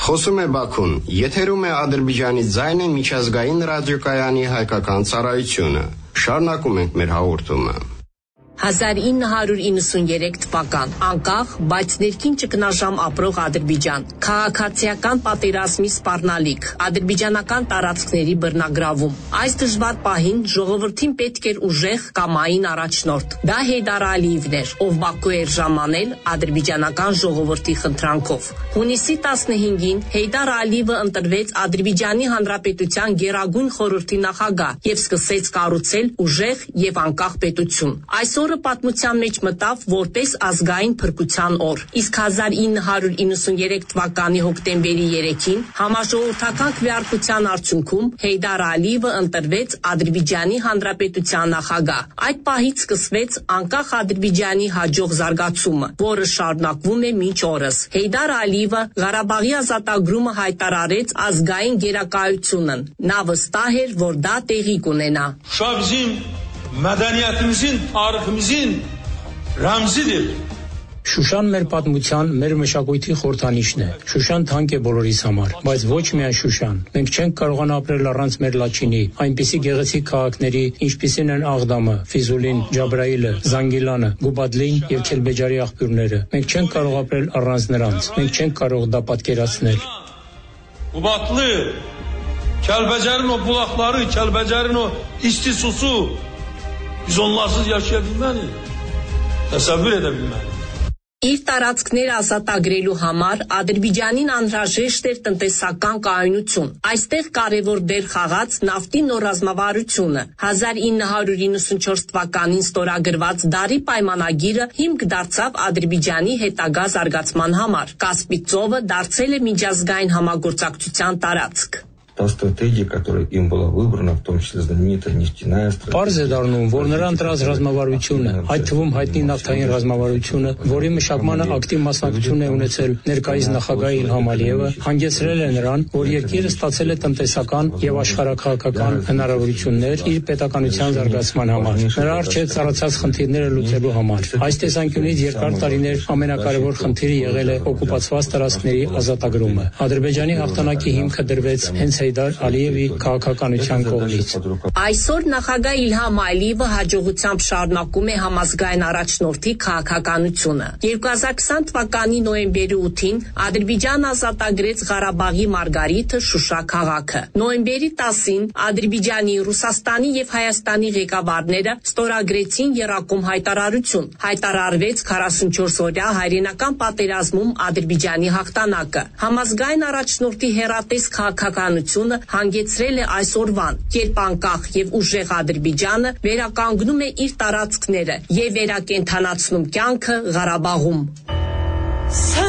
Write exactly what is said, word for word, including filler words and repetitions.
Խոսում է Բաքուն, եթերում է Ադրբեջանի ձայնը միջազգային ռադիոկայանի հայկական ծառայությունը։ Շարունակում ենք մեր հաղորդումը։ հազար ինը հարյուր իննսուներեք թվական անկախ, բայց ներքին ճգնաժամ ապրող Ադրբեջան, քաղաքացիական պատերազմի սպառնալիք, ադրբեջանական տարածքների բռնագրավում։ Այս դժվար պահին ժողովրդին պետք էր ուժեղ կամային առաջնորդ։ Դա Հեյդար Ալիևն էր, ով Բաքու էր ժամանել ադրբեջանական ժողովրդի խնդրանքով։ Հունիսի տասնհինգին Հեյդար Ալիևը ընտրվեց Ադրբեջանի Հանրապետության Գերագույն խորհրդի նախագահ եւ սկսեց կառուցել ուժեղ եւ անկախ պետություն։ Այսօր օրը պատմության մեջ մտավ որպես ազգային փրկության օր։ Իսկ հազար ինը հարյուր իննսուներեք թվականի հոկտեմբերի երեքին համաժողովրդական քվեարկության արդյունքում Հեյդար Ալիևը ընտրվեց Ադրբեջանի Հանրապետության նախագահ։ Այդ պահից սկսվեց անկախ Ադրբեջանի հաջող զարգացումը, որը շարունակվում է մինչ օրս։ Հեյդար Ալիևը Ղարաբաղի ազատագրումը հայտարարեց ազգային գերակայությունն։ Նա վստահ էր, որ դա տեղի կունենա։ Mədəniyyətimizin, tariximizin rəmzidir. Շուշան մեր պատմության, մեր մշակույթի խորհրդանիշն է։ Շուշան թանկ է բոլորիս համար, բայց ոչ միայն Շուշան։ Մենք չենք կարողանա ապրել առանց մեր Լաչինի, այնպիսի գեղեցիկ քաղաքների, ինչպիսին են Աղդամը, Ֆիզուլին, Ջաբրայիլը, Զանգիլանը, Գուբադլին եւ Քելբեջարի աղբյուրները։ Մենք չենք կարող ապրել առանց նրանց։ Մենք չենք կարող դա պատկերացնել։ Qubadlı, Kəlbəcərin o bulaqları, Kəlbəcərin o isti susu biz onlarsız yaşaya bilməliyik, təsəvvür edə bilməliyik։ Իր տարածքները ազատագրելու համար Ադրբեջանին անհրաժեշտ էր տնտեսական կայունություն։ Այստեղ կարևոր դեր խաղաց նավթի նոր ռազմավարությունը։ հազար ինը հարյուր իննսունչորս թվականին ստորագրված Դարի պայմանագիրը հիմք դարձավ Ադրբեջանի հետագա զարգացման համար։ Կասպից ծովը դարձել է միջազգային համագործակցության տարածք։ Та стратегия, которая им была выбрана, в том числе знаменитая нефтяная стратегия. Պարզ է դառնում, որ նրան տրած ռազմավարությունը, այդ թվում հայտնի նավթային ռազմավարությունը, որի մշակմանը ակտիվ մասնակցություն է ունեցել ներկայիս նախագահ Իլհամ Ալիևը, հանգեցրել է նրան, որ երկիրը ստացել է տնտեսական եւ աշխարհաքաղաքական հնարավորություններ իր պետականության զարգացման համար։ Նրա առջեւ ծառացած խնդիրները լուծելու համար։ Այս տեսանկյունից երկար տարիներ ամենակարևոր խնդիրը եղել է օկուպացված տարածքների ազատագրումը։ Ադրբեջանի հաղթանակի հիմքը դրվեց հենց Հեյդար Ալիևի քաղաքականության կողմից։ Այսօր նախագահ Իլհամ Ալիևը հաջողությամբ շարունակում է համազգային առաջնորդի քաղաքականությունը։ երկու հազար քսան թվականի նոյեմբերի ութին Ադրբեջանը ազատագրեց Ղարաբաղի Մարգարիթը Շուշա քաղաքը։ Նոյեմբերի տասին Ադրբեջանի, Ռուսաստանի եւ Հայաստանի ղեկավարները ստորագրեցին եռակում հայտարարություն։ Հայտարարվեց քառասունչորս օրյա հայրենական պատերազմում Ադրբեջանի հաղթանակը։ Համազգային առաջնորդի հեռատես քաղաքականությունը հանգեցրել է այսօրվան, երբ անկախ եւ ուժեղ Ադրբեջանը վերականգնում է իր տարածքները եւ վերակենդանացնում կյանքը Ղարաբաղում։